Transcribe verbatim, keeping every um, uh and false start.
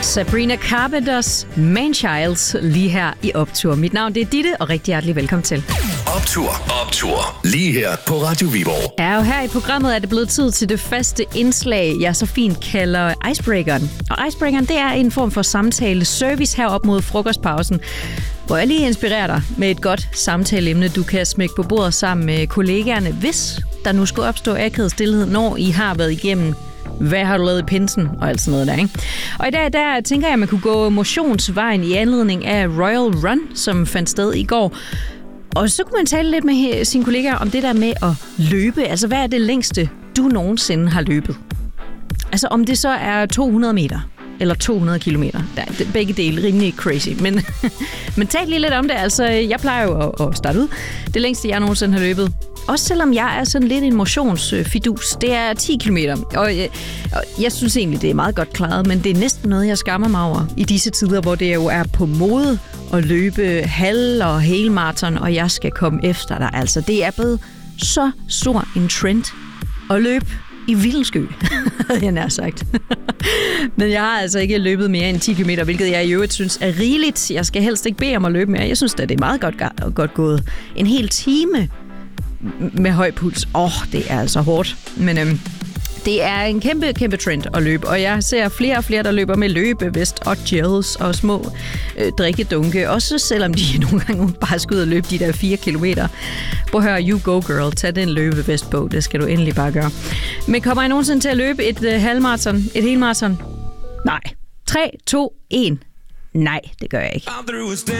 Sabrina Carpenters Manchilds lige her i Optur. Mit navn det er Ditte, og rigtig hjertelig velkommen til. Optur, optur. Lige her på Radio Viborg. Ja, og her i programmet er det blevet tid til det faste indslag, jeg så fint kalder Icebreakeren. Og Icebreakeren, det er en form for samtale service her op mod frokostpausen, hvor jeg lige inspirerer dig med et godt samtaleemne, du kan smække på bordet sammen med kollegaerne, hvis der nu skulle opstå akavet stillhed, når I har været igennem hvad har du lavet i pinsen og alt sådan noget der, ikke? Og i dag, der tænker jeg, at man kunne gå motionsvejen i anledning af Royal Run, som fandt sted i går. Og så kunne man tale lidt med sine kollegaer om det der med at løbe. Altså, hvad er det længste, du nogensinde har løbet? Altså, om det så er to hundrede meter eller to hundrede kilometer. Begge dele rimelig crazy. Men, men tal lige lidt om det. Altså, jeg plejer jo at, at starte ud. Det længste, jeg nogensinde har løbet, også selvom jeg er sådan lidt en motionsfidus, det er ti kilometer. Og jeg, og jeg synes egentlig, det er meget godt klaret, men det er næsten noget, jeg skammer mig over i disse tider, hvor det jo er på mode at løbe halv- og helmaraton, og jeg skal komme efter dig. Altså, det er blevet så stor en trend at løbe i Vildenskø, havde jeg nær sagt. Men jeg har altså ikke løbet mere end ti kilometer, hvilket jeg i øvrigt synes er rigeligt. Jeg skal helst ikke bede om at løbe mere. Jeg synes, at det er meget godt, godt gået. En hel time med høj puls. Åh, oh, det er altså hårdt. Men øhm, det er en kæmpe, kæmpe trend at løbe, og jeg ser flere og flere, der løber med løbevest og gels og små øh, drikkedunke, også selvom de nogle gange bare skal ud og løbe de der fire kilometer. Prøv at høre, you go girl, tag den løbevest på, det skal du endelig bare gøre. Men kommer I nogensinde til at løbe et øh, halvmaraton, et helmaraton? Nej. tre, to, et. Nej, det gør jeg ikke.